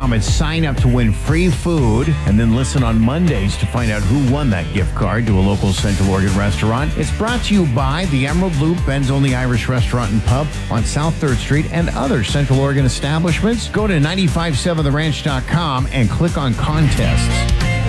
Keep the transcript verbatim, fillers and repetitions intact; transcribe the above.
com and sign up to win free food. And then listen on Mondays to find out who won that gift card to a local Central Oregon restaurant. It's brought to you by the Emerald Loop, Ben's Only Irish Restaurant and Pub on South third Street, and other Central Oregon establishments. Go to nine five seven the ranch dot com and click on contests.